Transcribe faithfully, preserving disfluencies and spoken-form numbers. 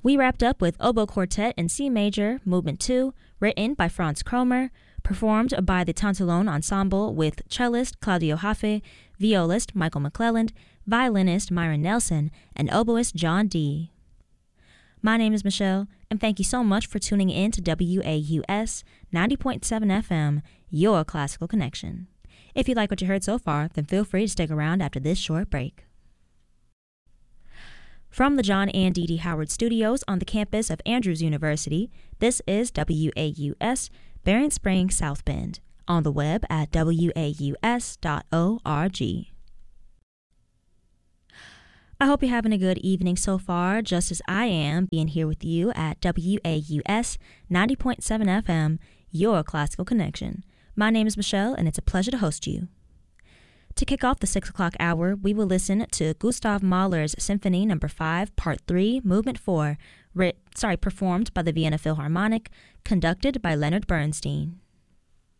We wrapped up with Oboe Quartet in C Major, Movement two, written by Franz Kromer, performed by the Tantalone Ensemble with cellist Claudio Jaffe, violist Michael McClelland, violinist Myron Nelson, and oboist John Dee. My name is Michelle, and thank you so much for tuning in to W A U S ninety point seven F M, your classical connection. If you like what you heard so far, then feel free to stick around after this short break. From the John and Dee Dee Howard Studios on the campus of Andrews University, this is W A U S, Berrien Springs, South Bend, on the web at W A U S dot org. I hope you're having a good evening so far, just as I am being here with you at W A U S ninety point seven F M, your classical connection. My name is Michelle, and it's a pleasure to host you. To kick off the six o'clock hour, we will listen to Gustav Mahler's Symphony Number five, Part three, Movement four, writ, sorry, performed by the Vienna Philharmonic, conducted by Leonard Bernstein.